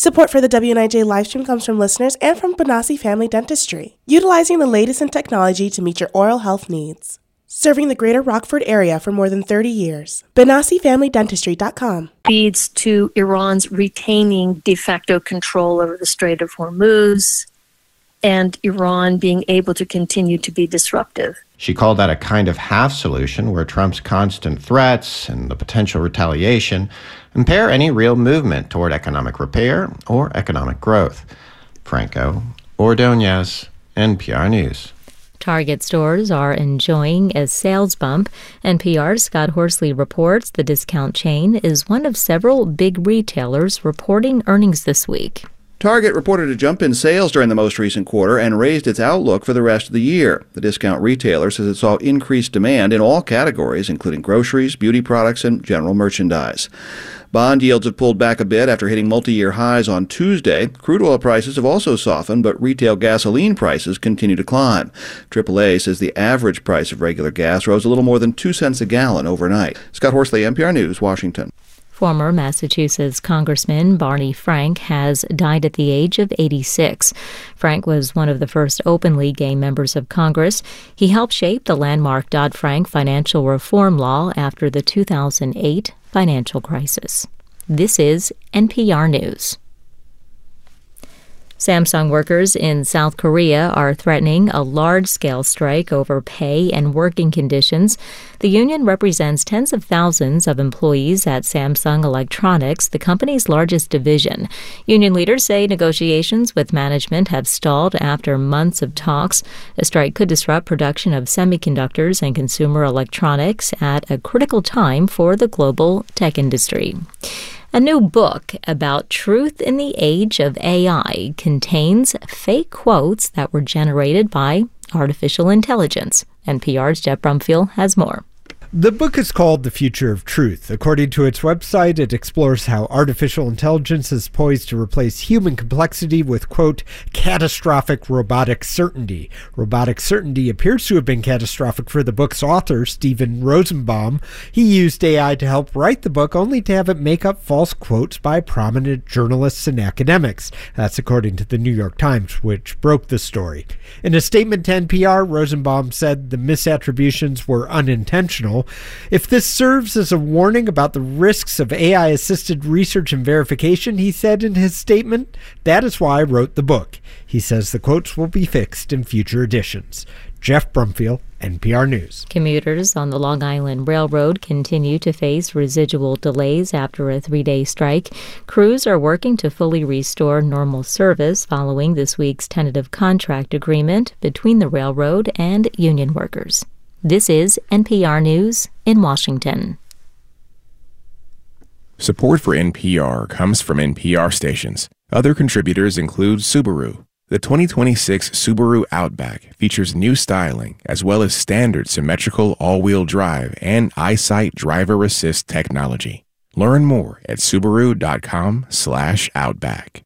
Support for the WNIJ livestream comes from listeners and from Benassi Family Dentistry, utilizing the latest in technology to meet your oral health needs. Serving the greater Rockford area for more than 30 years. BenassiFamilyDentistry.com. Leads to Iran's retaining de facto control over the Strait of Hormuz and Iran being able to continue to be disruptive. She called that a kind of half solution where Trump's constant threats and the potential retaliation impair any real movement toward economic repair or economic growth. Franco Ordonez, NPR News. Target stores are enjoying a sales bump. NPR's Scott Horsley reports the discount chain is one of several big retailers reporting earnings this week. Target reported a jump in sales during the most recent quarter and raised its outlook for the rest of the year. The discount retailer says it saw increased demand in all categories, including groceries, beauty products, and general merchandise. Bond yields have pulled back a bit after hitting multi-year highs on Tuesday. Crude oil prices have also softened, but retail gasoline prices continue to climb. AAA says the average price of regular gas rose a little more than 2 cents a gallon overnight. Scott Horsley, NPR News, Washington. Former Massachusetts Congressman Barney Frank has died at the age of 86. Frank was one of the first openly gay members of Congress. He helped shape the landmark Dodd-Frank financial reform law after the 2008 financial crisis. This is NPR News. Samsung workers in South Korea are threatening a large-scale strike over pay and working conditions. The union represents tens of thousands of employees at Samsung Electronics, the company's largest division. Union leaders say negotiations with management have stalled after months of talks. A strike could disrupt production of semiconductors and consumer electronics at a critical time for the global tech industry. A new book about truth in the age of AI contains fake quotes that were generated by artificial intelligence. NPR's Jeff Brumfield has more. The book is called The Future of Truth. According to its website, it explores how artificial intelligence is poised to replace human complexity with, quote, catastrophic robotic certainty. Robotic certainty appears to have been catastrophic for the book's author, Steven Rosenbaum. He used AI to help write the book, only to have it make up false quotes by prominent journalists and academics. That's according to the New York Times, which broke the story. In a statement to NPR, Rosenbaum said the misattributions were unintentional. If this serves as a warning about the risks of AI-assisted research and verification, he said in his statement, that is why I wrote the book. He says the quotes will be fixed in future editions. Jeff Brumfield, NPR News. Commuters on the Long Island Railroad continue to face residual delays after a 3-day strike. Crews are working to fully restore normal service following this week's tentative contract agreement between the railroad and union workers. This is NPR News in Washington. Support for NPR comes from NPR stations. Other contributors include Subaru. The 2026 Subaru Outback features new styling as well as standard symmetrical all-wheel drive and EyeSight driver assist technology. Learn more at Subaru.com/Outback.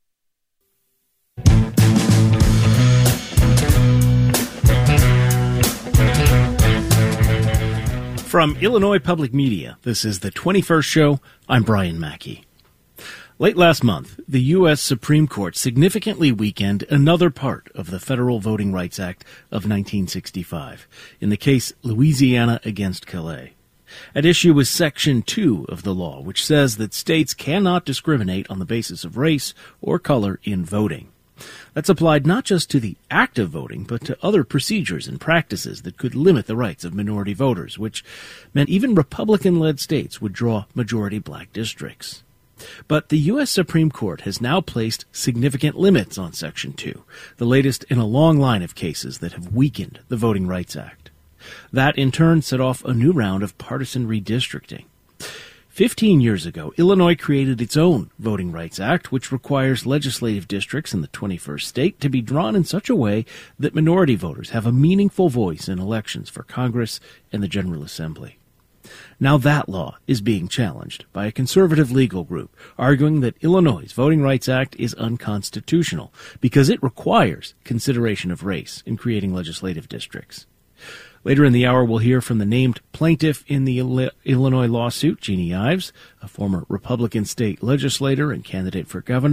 From Illinois Public Media, this is the 21st Show. I'm Brian Mackey. Late last month, the U.S. Supreme Court significantly weakened another part of the Federal Voting Rights Act of 1965 in the case Louisiana against Calais. At issue was Section 2 of the law, which says that states cannot discriminate on the basis of race or color in voting. That's applied not just to the act of voting, but to other procedures and practices that could limit the rights of minority voters, which meant even Republican-led states would draw majority black districts. But the U.S. Supreme Court has now placed significant limits on Section 2, the latest in a long line of cases that have weakened the Voting Rights Act. That, in turn, set off a new round of partisan redistricting. 15 years ago, Illinois created its own Voting Rights Act, which requires legislative districts in the 21st state to be drawn in such a way that minority voters have a meaningful voice in elections for Congress and the General Assembly. Now that law is being challenged by a conservative legal group, arguing that Illinois' Voting Rights Act is unconstitutional because it requires consideration of race in creating legislative districts. Later in the hour, we'll hear from the named plaintiff in the Illinois lawsuit, Jeannie Ives, a former Republican state legislator and candidate for governor.